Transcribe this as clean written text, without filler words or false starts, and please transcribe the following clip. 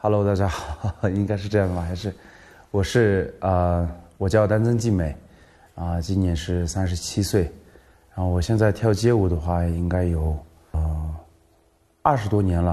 Hello， 大家好，应该是这样的吧？还是我叫丹增纪美，今年是37岁，然后我现在跳街舞的话，应该有20多年了。